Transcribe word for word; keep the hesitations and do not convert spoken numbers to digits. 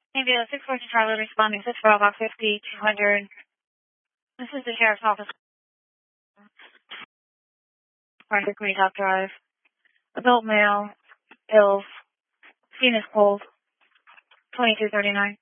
India six four two Charlie responding six Bravo fifty two hundred. This is the Sheriff's Office. Arthur Green Top Drive. Adult male, pills, skin is cold, twenty-two thirty-nine.